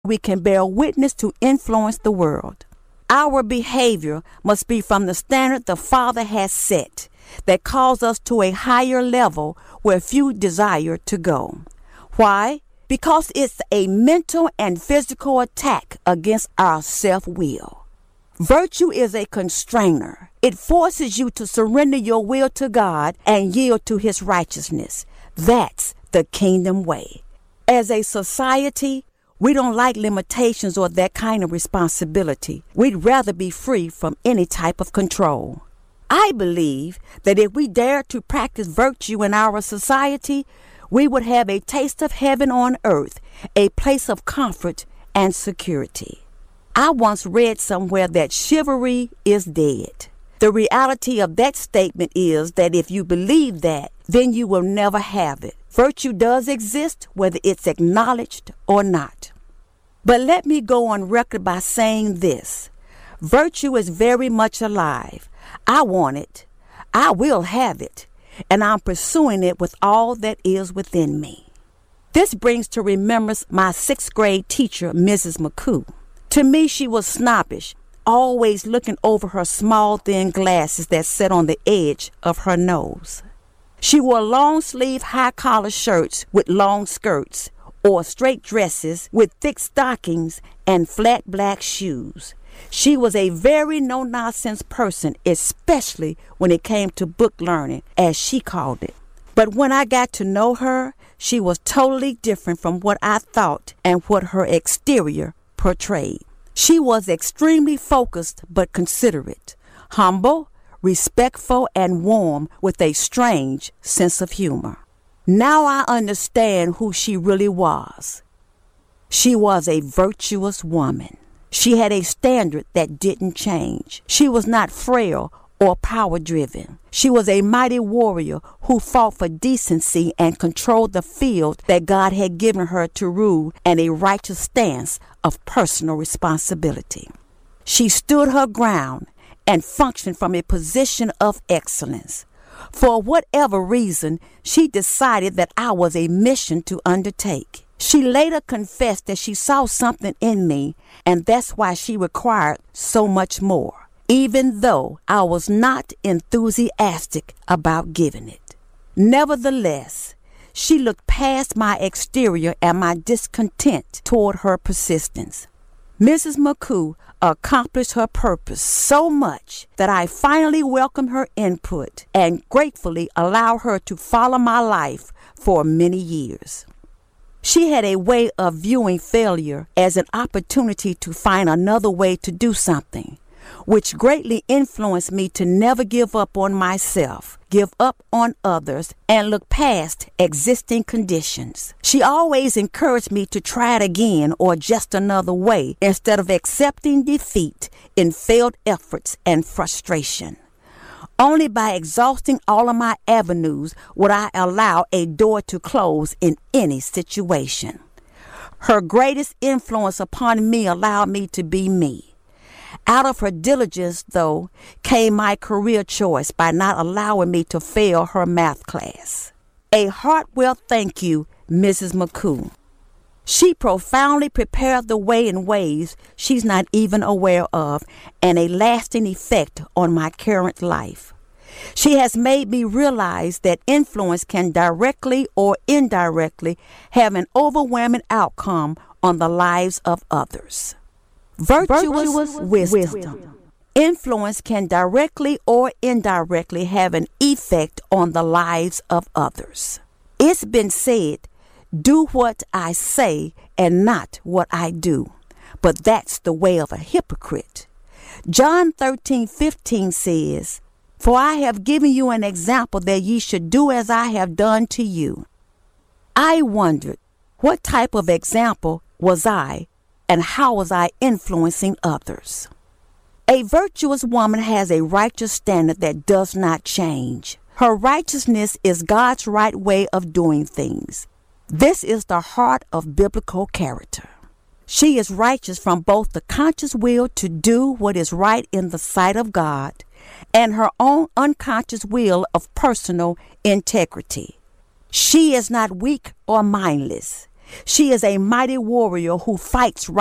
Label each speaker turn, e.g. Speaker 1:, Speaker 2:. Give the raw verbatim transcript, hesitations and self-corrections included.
Speaker 1: we can bear witness to influence the world. Our behavior must be from the standard the Father has set that calls us to a higher level where few desire to go. Why? Because it's a mental and physical attack against our self-will. Virtue is a constrainer. It forces you to surrender your will to God and yield to His righteousness. That's the kingdom way. As a society, we don't like limitations or that kind of responsibility. We'd rather be free from any type of control. I believe that if we dare to practice virtue in our society, we would have a taste of heaven on earth, a place of comfort and security. I once read somewhere that chivalry is dead. The reality of that statement is that if you believe that, then you will never have it. Virtue does exist, whether it's acknowledged or not. But let me go on record by saying this. Virtue is very much alive. I want it. I will have it. And I'm pursuing it with all that is within me. This brings to remembrance my sixth grade teacher, Missus McCoo. To me, she was snobbish, always looking over her small, thin glasses that sat on the edge of her nose. She wore long-sleeve, high-collar shirts with long skirts, or straight dresses with thick stockings and flat black shoes. She was a very no-nonsense person, especially when it came to book learning, as she called it. But when I got to know her, she was totally different from what I thought and what her exterior portrayed. She was extremely focused but considerate, humble, respectful, and warm with a strange sense of humor. Now I understand who she really was. She was a virtuous woman. She had a standard that didn't change. She was not frail or power-driven. She was a mighty warrior who fought for decency and controlled the field that God had given her to rule and a righteous stance of personal responsibility. She stood her ground and functioned from a position of excellence. For whatever reason, she decided that I was a mission to undertake. She later confessed that she saw something in me, and that's why she required so much more, even though I was not enthusiastic about giving it. Nevertheless, she looked past my exterior and my discontent toward her persistence. Missus McCoo accomplished her purpose so much that I finally welcomed her input and gratefully allowed her to follow my life for many years. She had a way of viewing failure as an opportunity to find another way to do something, which greatly influenced me to never give up on myself, give up on others, and look past existing conditions. She always encouraged me to try it again or just another way instead of accepting defeat in failed efforts and frustration. Only by exhausting all of my avenues would I allow a door to close in any situation. Her greatest influence upon me allowed me to be me. Out of her diligence, though, came my career choice by not allowing me to fail her math class. A heartfelt thank you, Missus McCoo. She profoundly prepared the way in ways she's not even aware of, and a lasting effect on my current life. She has made me realize that influence can directly or indirectly have an overwhelming outcome on the lives of others. Virtuous, Virtuous wisdom. wisdom. Influence can directly or indirectly have an effect on the lives of others. It's been said, do what I say and not what I do. But that's the way of a hypocrite. John thirteen fifteen says, for I have given you an example that ye should do as I have done to you. I wondered, what type of example was I, and how was I influencing others? A virtuous woman has a righteous standard that does not change. Her righteousness is God's right way of doing things. This is the heart of biblical character. She is righteous from both the conscious will to do what is right in the sight of God and her own unconscious will of personal integrity. She is not weak or mindless. She is a mighty warrior who fights